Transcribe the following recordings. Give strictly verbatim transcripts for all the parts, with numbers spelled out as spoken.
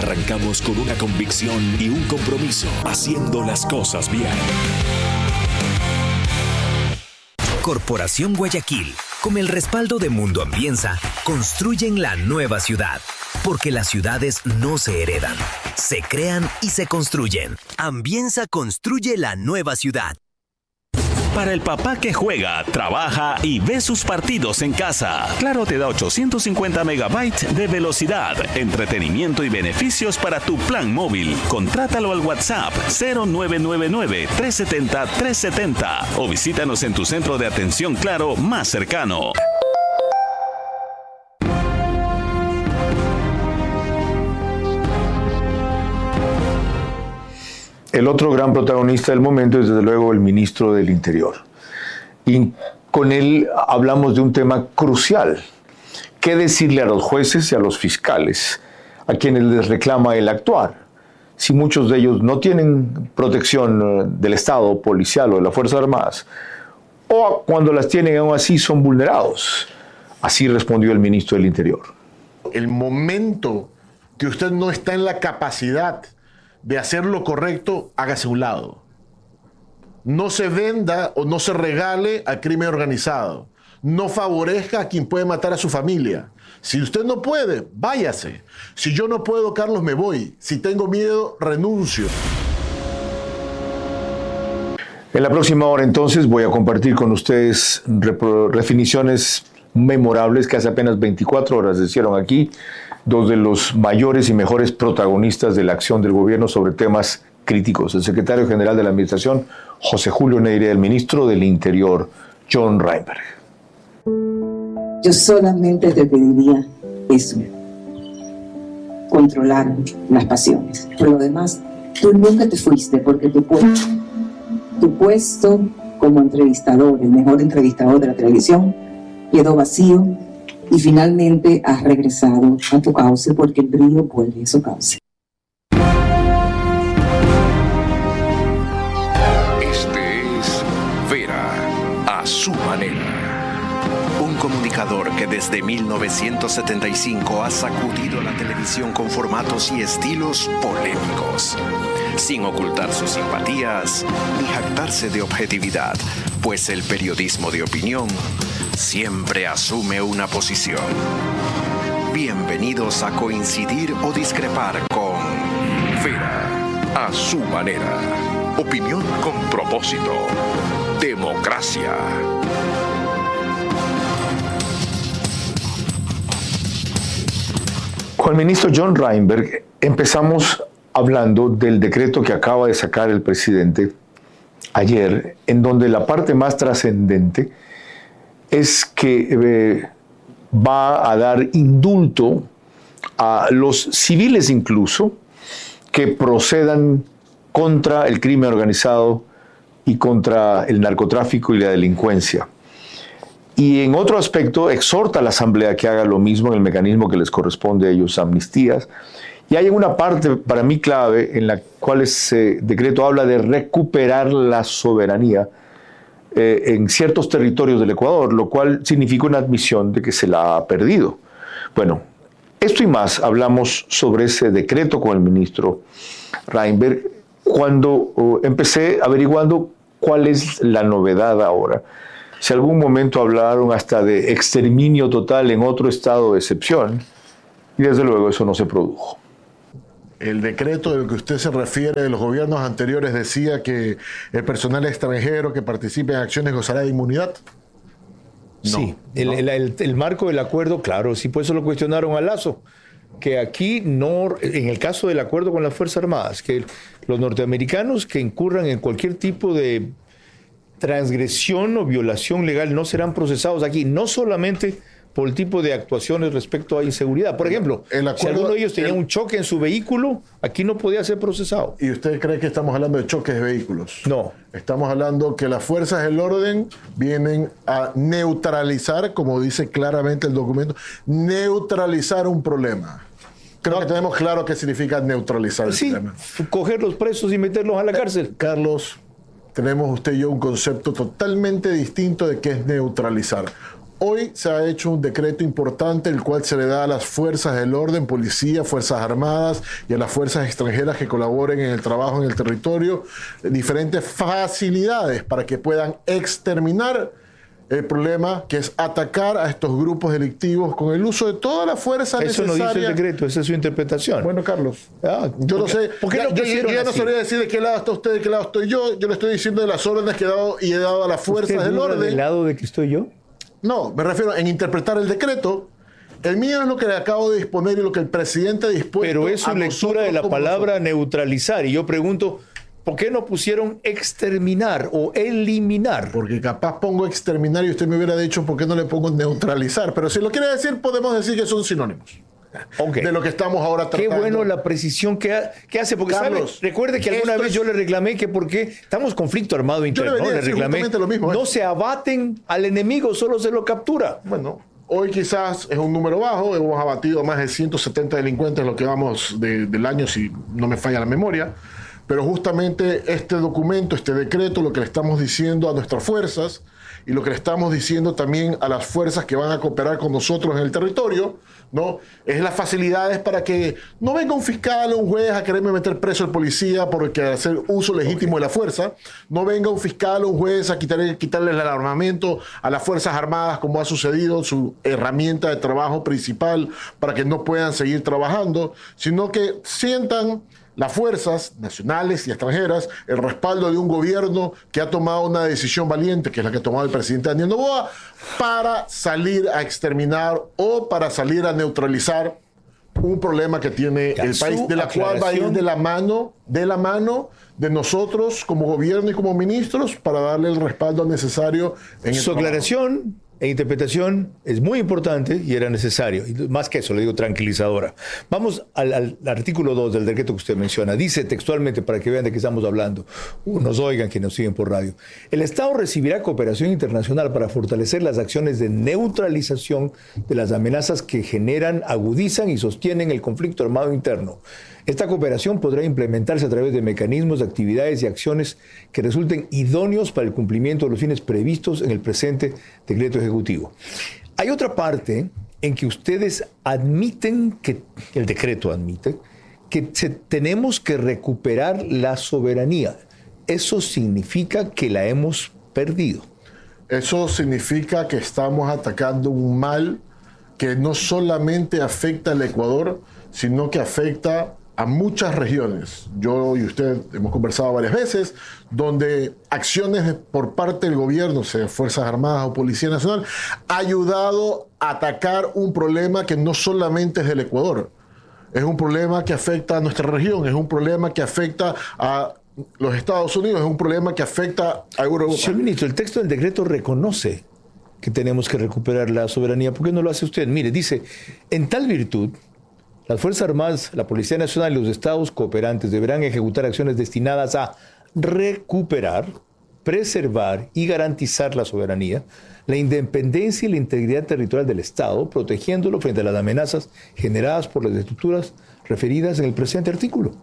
Arrancamos con una convicción y un compromiso, haciendo las cosas bien. Corporación Guayaquil, con el respaldo de Mundo Ambienza, construyen la nueva ciudad. Porque las ciudades no se heredan, se crean y se construyen. Ambienza construye la nueva ciudad. Para el papá que juega, trabaja y ve sus partidos en casa, Claro te da ochocientos cincuenta megabytes de velocidad, entretenimiento y beneficios para tu plan móvil. Contrátalo al WhatsApp cero nueve nueve nueve, tres siete cero, tres siete cero o visítanos en tu centro de atención Claro más cercano. El otro gran protagonista del momento es desde luego el ministro del Interior. Y con él hablamos de un tema crucial. ¿Qué decirle a los jueces y a los fiscales, a quienes les reclama el actuar? Si muchos de ellos no tienen protección del Estado, policial o de las Fuerzas Armadas, o cuando las tienen aún así son vulnerados. Así respondió el ministro del Interior. El momento que usted no está en la capacidad de hacer lo correcto, hágase a un lado. No se venda o no se regale al crimen organizado. No favorezca a quien puede matar a su familia. Si usted no puede, váyase. Si yo no puedo, Carlos, me voy. Si tengo miedo, renuncio. En la próxima hora, entonces, voy a compartir con ustedes definiciones memorables que hace apenas veinticuatro horas se hicieron aquí, dos de los mayores y mejores protagonistas de la acción del gobierno sobre temas críticos. El secretario general de la Administración, José Julio Neyret, el ministro del Interior, John Reinberg. Yo solamente te pediría eso, controlar las pasiones. Por lo demás, tú nunca te fuiste porque tu puesto, tu puesto como entrevistador, el mejor entrevistador de la televisión, quedó vacío. Y finalmente has regresado a tu cauce porque el brillo vuelve a su cauce. Este es Vera a su manera. Un comunicador que desde mil novecientos setenta y cinco ha sacudido la televisión con formatos y estilos polémicos, sin ocultar sus simpatías ni jactarse de objetividad, pues el periodismo de opinión siempre asume una posición. Bienvenidos a coincidir o discrepar con Vera a su manera. Opinión con propósito. Democracia. Con el ministro John Reinberg empezamos hablando del decreto que acaba de sacar el presidente ayer, en donde la parte más trascendente es que eh, va a dar indulto a los civiles incluso que procedan contra el crimen organizado y contra el narcotráfico y la delincuencia. Y en otro aspecto exhorta a la Asamblea que haga lo mismo en el mecanismo que les corresponde a ellos, amnistías. Y hay una parte para mí clave en la cual ese decreto habla de recuperar la soberanía Eh, en ciertos territorios del Ecuador, lo cual significa una admisión de que se la ha perdido. Bueno, esto y más hablamos sobre ese decreto con el ministro Reinberg cuando oh, empecé averiguando cuál es la novedad ahora. Si algún momento hablaron hasta de exterminio total en otro estado de excepción, y desde luego eso no se produjo. El decreto del que usted se refiere de los gobiernos anteriores decía que el personal extranjero que participe en acciones gozará de inmunidad. No, sí, el, no. el, el, el marco del acuerdo, claro, sí, por eso lo cuestionaron a Lazo, que aquí no, en el caso del acuerdo con las Fuerzas Armadas, que los norteamericanos que incurran en cualquier tipo de transgresión o violación legal no serán procesados aquí, no solamente por el tipo de actuaciones respecto a inseguridad. Por ejemplo, el acuerdo, si alguno de ellos tenía el, un choque en su vehículo, aquí no podía ser procesado. ¿Y usted cree que estamos hablando de choques de vehículos? No. Estamos hablando que las fuerzas del orden vienen a neutralizar, como dice claramente el documento, neutralizar un problema. Creo no, que tenemos claro qué significa neutralizar el sí, problema. Coger los presos y meterlos a la cárcel. Eh, Carlos, tenemos usted y yo un concepto totalmente distinto de qué es neutralizar. Hoy se ha hecho un decreto importante, el cual se le da a las fuerzas del orden, policía, fuerzas armadas y a las fuerzas extranjeras que colaboren en el trabajo en el territorio, diferentes facilidades para que puedan exterminar el problema, que es atacar a estos grupos delictivos con el uso de toda la fuerza Eso necesaria. Eso no dice el decreto, esa es su interpretación. Bueno, Carlos, ah, yo no sé. ¿Por qué ya, lo yo, yo ya no así? sabría decir de qué lado está usted, de qué lado estoy yo. Yo le estoy diciendo de las órdenes que he dado y he dado a las fuerzas del orden. ¿Del lado de que estoy yo? No, me refiero en interpretar el decreto. El mío es lo que le acabo de disponer y lo que el presidente ha dispuesto. Pero es su lectura de la palabra nosotros. neutralizar. Y yo pregunto, ¿por qué no pusieron exterminar o eliminar? Porque capaz pongo exterminar y usted me hubiera dicho por qué no le pongo neutralizar. Pero si lo quiere decir, podemos decir que son sinónimos. Okay. De lo que estamos ahora tratando. Qué bueno la precisión que, ha, que hace. Porque, Carlos, ¿sabe? Recuerde que alguna vez es... yo le reclamé que porque estamos conflicto armado interno. Yo le, ¿no? le reclamé, lo mismo, ¿eh? No se abaten al enemigo, solo se lo captura. Bueno, hoy quizás es un número bajo. Hemos abatido a más de ciento setenta delincuentes en lo que vamos de, del año, si no me falla la memoria. Pero justamente este documento, este decreto, lo que le estamos diciendo a nuestras fuerzas y lo que le estamos diciendo también a las fuerzas que van a cooperar con nosotros en el territorio, ¿no? Es las facilidades para que no venga un fiscal o un juez a quererme meter preso al policía por hacer uso legítimo okay. de la fuerza, no venga un fiscal o un juez a quitarle, quitarle el armamento a las Fuerzas Armadas, como ha sucedido, su herramienta de trabajo principal para que no puedan seguir trabajando, sino que sientan las fuerzas nacionales y extranjeras el respaldo de un gobierno que ha tomado una decisión valiente, que es la que ha tomado el presidente Daniel Noboa, para salir a exterminar o para salir a neutralizar un problema que tiene el país, de la cual va a ir de la mano, de la mano de nosotros como gobierno y como ministros para darle el respaldo necesario en el Su aclaración e interpretación es muy importante y era necesario. Y más que eso, le digo tranquilizadora. Vamos al, al artículo dos del decreto que usted menciona. Dice textualmente, para que vean de qué estamos hablando, nos oigan que nos siguen por radio. El Estado recibirá cooperación internacional para fortalecer las acciones de neutralización de las amenazas que generan, agudizan y sostienen el conflicto armado interno. Esta cooperación podrá implementarse a través de mecanismos, de actividades y acciones que resulten idóneos para el cumplimiento de los fines previstos en el presente decreto ejecutivo. Hay otra parte en que ustedes admiten, que el decreto admite, que se, tenemos que recuperar la soberanía. Eso significa que la hemos perdido. Eso significa que estamos atacando un mal que no solamente afecta al Ecuador, sino que afecta a muchas regiones. Yo y usted hemos conversado varias veces, donde acciones de, por parte del gobierno, sea Fuerzas Armadas o Policía Nacional, ha ayudado a atacar un problema que no solamente es del Ecuador. Es un problema que afecta a nuestra región, es un problema que afecta a los Estados Unidos, es un problema que afecta a Europa. Señor ministro, el texto del decreto reconoce que tenemos que recuperar la soberanía. ¿Por qué no lo hace usted? Mire, dice, en tal virtud, las Fuerzas Armadas, la Policía Nacional y los estados cooperantes deberán ejecutar acciones destinadas a recuperar, preservar y garantizar la soberanía, la independencia y la integridad territorial del Estado, protegiéndolo frente a las amenazas generadas por las estructuras referidas en el presente artículo.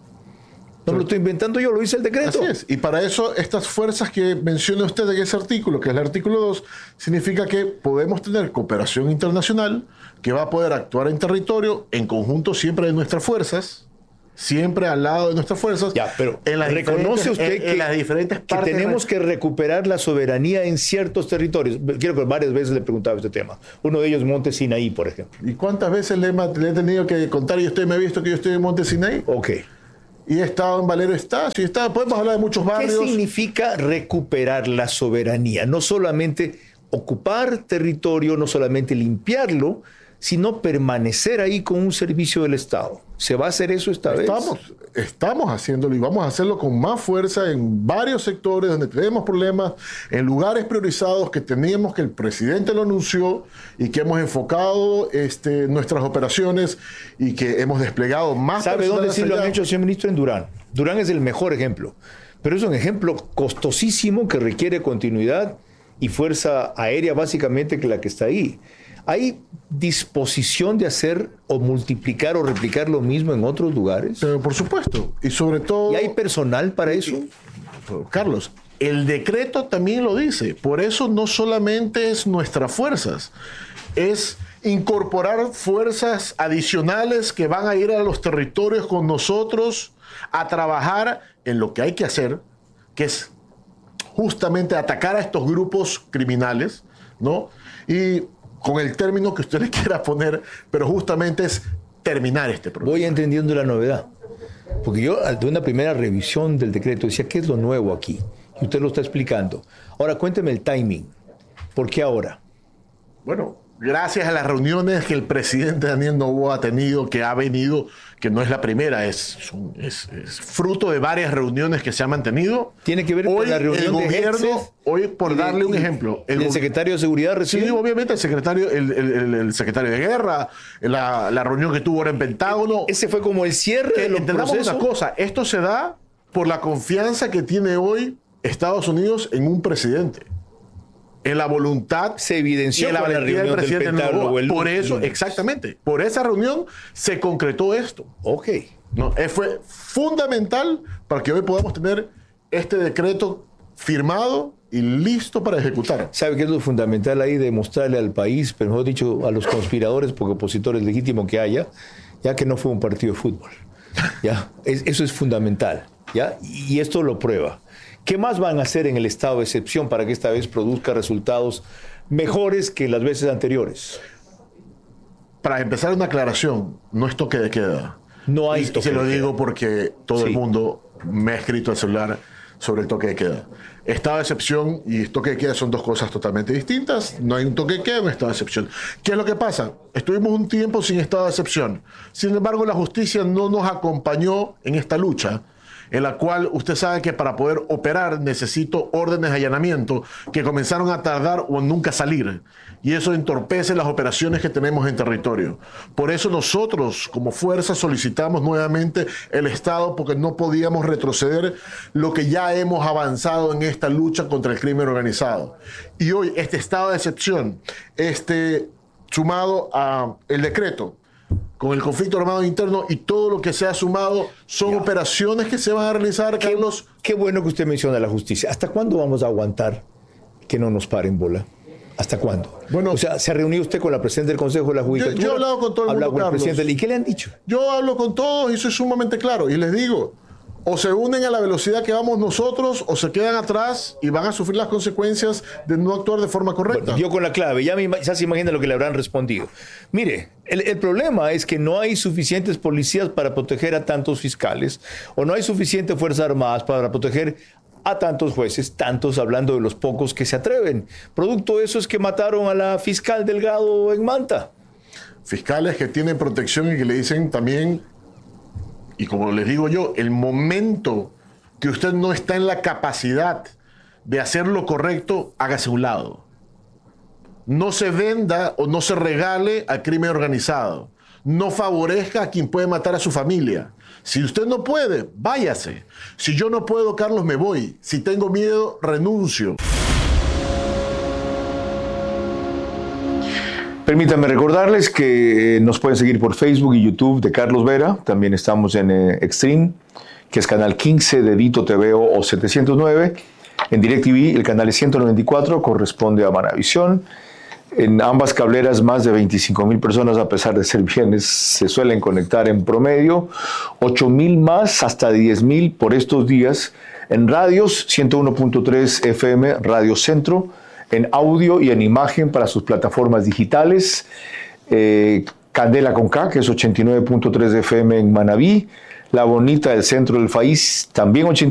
No me lo estoy inventando yo, lo dice el decreto. Así es. Y para eso, estas fuerzas que menciona usted en ese artículo, que es el artículo dos, significa que podemos tener cooperación internacional que va a poder actuar en territorio en conjunto siempre de nuestras fuerzas, siempre al lado de nuestras fuerzas. Ya, pero en las reconoce usted en, que, en las diferentes que partes tenemos de... que recuperar la soberanía en ciertos territorios. Quiero que varias veces le he preguntado este tema. Uno de ellos, Monte Sinaí, por ejemplo. ¿Y cuántas veces le he, le he tenido que contar y usted me ha visto que yo estoy en Monte Sinaí? Ok. Y he estado en Valero Estacio, y está, podemos hablar de muchos barrios. ¿Qué significa recuperar la soberanía? No solamente ocupar territorio, no solamente limpiarlo, sino permanecer ahí con un servicio del Estado. ¿Se va a hacer eso esta estamos, vez? Estamos haciéndolo y vamos a hacerlo con más fuerza en varios sectores donde tenemos problemas, en lugares priorizados que teníamos, que el presidente lo anunció y que hemos enfocado este, nuestras operaciones y que hemos desplegado más. ¿Sabe dónde sí lo han hecho, señor ministro? En Durán. Durán es el mejor ejemplo, pero es un ejemplo costosísimo que requiere continuidad y fuerza aérea básicamente que la que está ahí. ¿Hay disposición de hacer o multiplicar o replicar lo mismo en otros lugares? Pero por supuesto, y sobre todo... ¿Y hay personal para eso? Carlos, el decreto también lo dice. Por eso no solamente es nuestras fuerzas, es incorporar fuerzas adicionales que van a ir a los territorios con nosotros a trabajar en lo que hay que hacer, que es justamente atacar a estos grupos criminales, ¿no? Y con el término que usted le quiera poner, pero justamente es terminar este problema. Voy entendiendo la novedad, porque yo de una primera revisión del decreto decía, ¿qué es lo nuevo aquí? Y usted lo está explicando. Ahora cuénteme el timing. ¿Por qué ahora? Bueno, gracias a las reuniones que el presidente Daniel Noboa ha tenido, que ha venido, que no es la primera, es, es, es fruto de varias reuniones que se han mantenido. Tiene que ver hoy con la reunión el de gobierno, hoy por de, darle un ejemplo. El, el secretario de Seguridad recién. Sí, obviamente el secretario, el, el, el secretario de Guerra, la, la reunión que tuvo ahora en Pentágono. Ese fue como el cierre de los Entendamos procesos. una cosa, esto se da por la confianza que tiene hoy Estados Unidos en un presidente. En la voluntad se evidenció en la con la reunión del Pentágono. Por eso, exactamente, por esa reunión se concretó esto. Ok. No, fue fundamental para que hoy podamos tener este decreto firmado y listo para ejecutar. ¿Sabe qué es lo fundamental ahí? Demostrarle al país, pero mejor dicho, a los conspiradores, porque opositores legítimos que haya, ya que no fue un partido de fútbol. ¿Ya? Es, eso es fundamental. ¿Ya? Y esto lo prueba. ¿Qué más van a hacer en el estado de excepción para que esta vez produzca resultados mejores que las veces anteriores? Para empezar, una aclaración, no es toque de queda. No hay y, toque y se lo de digo queda. porque todo Sí. el mundo me ha escrito al celular sobre el toque de queda. Estado de excepción y toque de queda son dos cosas totalmente distintas. No hay un toque de queda, un estado de excepción. ¿Qué es lo que pasa? Estuvimos un tiempo sin estado de excepción. Sin embargo, la justicia no nos acompañó en esta lucha, en la cual usted sabe que para poder operar necesito órdenes de allanamiento que comenzaron a tardar o nunca salir. Y eso entorpece las operaciones que tenemos en territorio. Por eso nosotros, como fuerza, solicitamos nuevamente el Estado, porque no podíamos retroceder lo que ya hemos avanzado en esta lucha contra el crimen organizado. Y hoy este estado de excepción, este, sumado a el decreto, con el conflicto armado interno y todo lo que se ha sumado, son Ya. operaciones que se van a realizar, Qué, Carlos. qué bueno que usted menciona la justicia. ¿Hasta cuándo vamos a aguantar que no nos paren bola? ¿Hasta cuándo? Bueno, o sea, ¿se ha reunido usted con la presidenta del Consejo de la Judicatura? yo he hablado con todo el ¿Ha hablado mundo, con el Carlos. presidente? ¿Y qué le han dicho? Yo hablo con todos y soy sumamente claro. Y les digo, o se unen a la velocidad que vamos nosotros, o se quedan atrás y van a sufrir las consecuencias de no actuar de forma correcta. Bueno, dio con la clave, ya, me, ya se imagina lo que le habrán respondido. Mire, el, el problema es que no hay suficientes policías para proteger a tantos fiscales, o no hay suficientes fuerzas armadas para proteger a tantos jueces, tantos hablando de los pocos que se atreven. Producto de eso es que mataron a la fiscal Delgado en Manta. Fiscales que tienen protección y que le dicen también, y como les digo yo, el momento que usted no está en la capacidad de hacer lo correcto, hágase a un lado. No se venda o no se regale al crimen organizado. No favorezca a quien puede matar a su familia. Si usted no puede, váyase. Si yo no puedo, Carlos, me voy. Si tengo miedo, renuncio. Permítanme recordarles que nos pueden seguir por Facebook y YouTube de Carlos Vera. También estamos en eh, Extreme, que es canal quince de Vito T V o setecientos nueve. En DirecTV el canal es ciento noventa y cuatro, corresponde a Manavisión. En ambas cableras más de veinticinco mil personas, a pesar de ser viernes, se suelen conectar en promedio. ocho mil más, hasta diez mil por estos días. En radios, ciento uno punto tres F M, Radio Centro. En audio y en imagen para sus plataformas digitales. Eh, Candela con K, que es ochenta y nueve punto tres F M en Manabí. La Bonita del centro del país, también ochenta